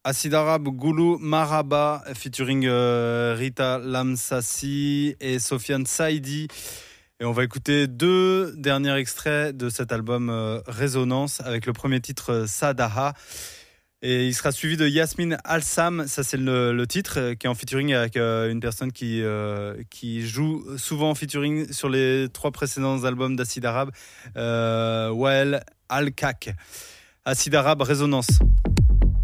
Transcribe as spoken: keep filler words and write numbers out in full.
Acid Arabe, Goulou Maraba, featuring euh, Rita Lamsassi et Sofiane Saidi. Et on va écouter deux derniers extraits de cet album euh, Résonance, avec le premier titre euh, Sadaha. Et il sera suivi de Yasmine Alsam, ça c'est le, le titre, euh, qui est en featuring avec euh, une personne qui, euh, qui joue souvent en featuring sur les trois précédents albums d'Acid Arabe, euh, Wael Al-Kak. Acid Arabe, Résonance.